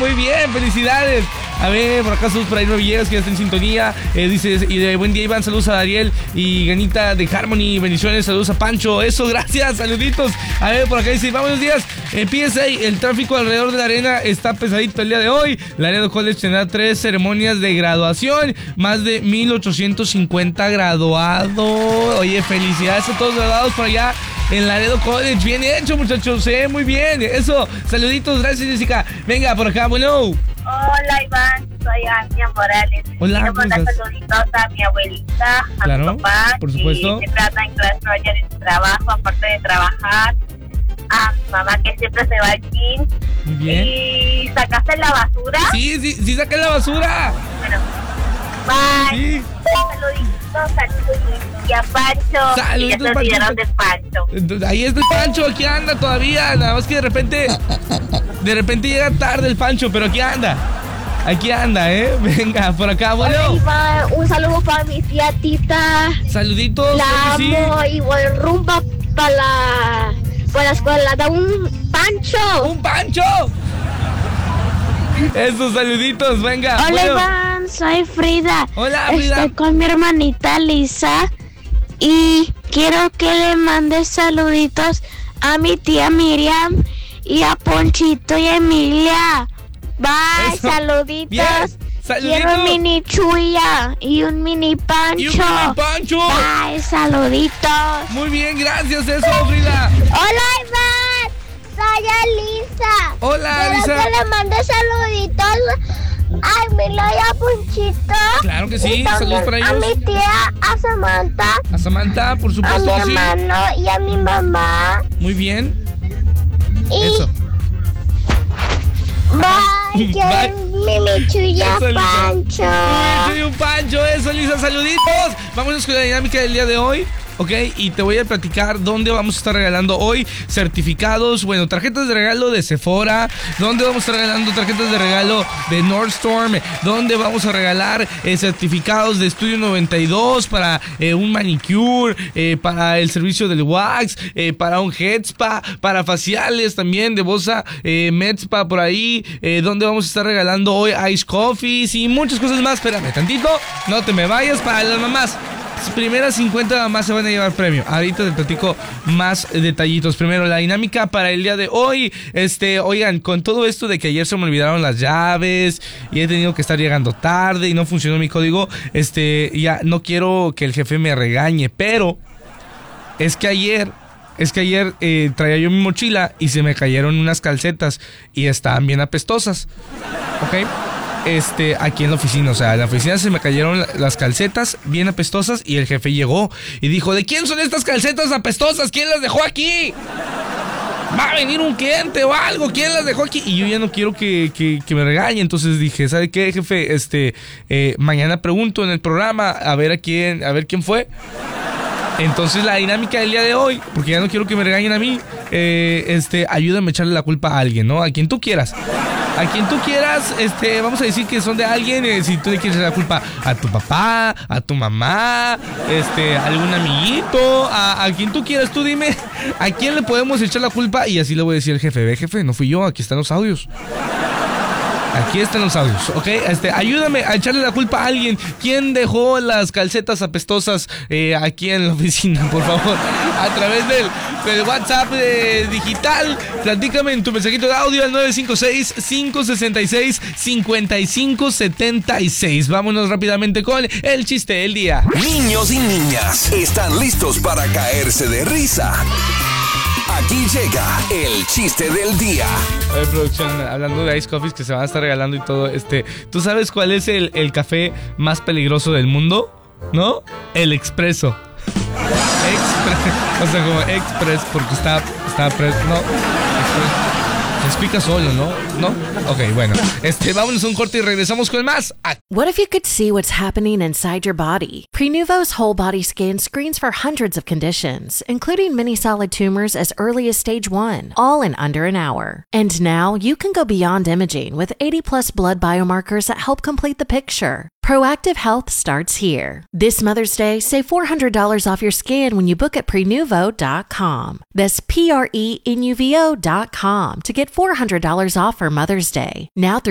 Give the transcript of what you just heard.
Muy bien, felicidades. A ver, por acá saludos para Irma Villegas, que ya está en sintonía. Dice, y de buen día, Iván, saludos a Ariel y Ganita de Harmony, bendiciones, saludos a Pancho. Eso, gracias, saluditos. A ver, por acá dice, buenos días. PSA, el tráfico alrededor de la arena está pesadito el día de hoy. Laredo College tendrá 3 ceremonias de graduación, más de 1,850 graduados. Oye, felicidades a todos los graduados por allá en Laredo College. Bien hecho, muchachos, muy bien. Eso, saluditos, gracias, Jessica. Venga, por acá, bueno. Hola, Iván, soy Ania Morales. Hola, quiero mandar saluditos a mi abuelita, a mi papá, por supuesto, que siempre anda en Clash Royale en su trabajo, aparte de trabajar. A mi mamá, que siempre se va al gym. Muy bien. ¿Y sacaste la basura? Sí, saqué la basura. Bueno, bye. Sí. Saluditos. Y a Pancho. Saluditos, y ya se olvidaron de Pancho. Ahí está el Pancho, aquí anda todavía. Nada más que de repente llega tarde el Pancho, pero aquí anda. Venga, por acá, bueno. Hola, Iván, un saludo para mi tía Tita. Saluditos. La amo y voy rumba para la escuela. Da un Pancho. ¡Un Pancho! Esos saluditos, venga. Hola, bueno. Iván, soy Frida. Hola, Frida. Estoy con mi hermanita Lisa y quiero que le mandes saluditos a mi tía Miriam y a Ponchito y Emilia. Bye, Eso. saluditos. Bien. Saluditos. Quiero un mini Chuya y un mini Pancho. Bye, saluditos. Muy bien, gracias, eso, Frida. Hola, Iván. Soy Elisa. Hola, Elisa. Quiero que le mande saluditos a Emilia y a Ponchito. Claro que sí, Y también saludos para ellos. a mi tía, a Samantha. A Samantha, por A supuesto mi que sí. hermano y a mi mamá. Muy bien. Y Eso. bye, quiero Bye. un mini Chuya Eso, Lisa. Pancho. Soy un Pancho, eso, Lisa, saluditos. Vámonos con la dinámica del día de hoy. Ok, y te voy a platicar dónde vamos a estar regalando hoy certificados, bueno, tarjetas de regalo de Sephora, dónde vamos a estar regalando tarjetas de regalo de Nordstrom, dónde vamos a regalar certificados de Estudio 92 para un manicure, para el servicio del wax, para un head spa, para faciales también de Bosa Med Spa por ahí, donde vamos a estar regalando hoy ice coffees y muchas cosas más. Espérame tantito, no te me vayas. Para las mamás, las primeras 50 mamás se van a llevar premio. Ahorita te platico más detallitos. Primero, la dinámica para el día de hoy. Oigan, con todo esto de que ayer se me olvidaron las llaves y he tenido que estar llegando tarde y no funcionó mi código, ya no quiero que el jefe me regañe, pero es que ayer traía yo mi mochila y se me cayeron unas calcetas y estaban bien apestosas. ¿Ok? Aquí en la oficina, o sea, en la oficina se me cayeron las calcetas bien apestosas y el jefe llegó y dijo, ¿de quién son estas calcetas apestosas? ¿Quién las dejó aquí? Va a venir un cliente o algo, ¿quién las dejó aquí? Y yo ya no quiero que me regañe, entonces dije, ¿sabe qué, jefe? Mañana pregunto en el programa a ver quién fue. Entonces la dinámica del día de hoy, porque ya no quiero que me regañen a mí, ayúdame a echarle la culpa a alguien, ¿no? A quien tú quieras. A quien tú quieras, vamos a decir que son de alguien, si tú le quieres echar la culpa a tu papá, a tu mamá, a algún amiguito, a quien tú quieras, tú dime a quién le podemos echar la culpa y así le voy a decir al jefe, ve jefe, no fui yo, aquí están los audios. Aquí están los audios, ¿ok? Ayúdame a echarle la culpa a alguien. ¿Quién dejó las calcetas apestosas aquí en la oficina, por favor? A través del WhatsApp digital. Platícame en tu mensajito de audio al 956-566-5576. Vámonos rápidamente con el chiste del día. Niños y niñas están listos para caerse de risa. Aquí llega el chiste del día. A ver, producción, hablando de ice coffees que se van a estar regalando y todo, ¿tú sabes cuál es el café más peligroso del mundo? ¿No? El expreso. O sea, como express, porque está no, express. Se explica solo, ¿no? ¿No? Ok, bueno. Vámonos a un corte y regresamos con más. What if you could see what's happening inside your body? Prenuvo's whole body scan screens for hundreds of conditions, including many solid tumors as early as stage 1, all in under an hour. And now you can go beyond imaging with 80+ blood biomarkers that help complete the picture. Proactive Health starts here. This Mother's Day, save $400 off your scan when you book at Prenuvo.com. That's Prenuvo.com to get $400 off for Mother's Day. Now through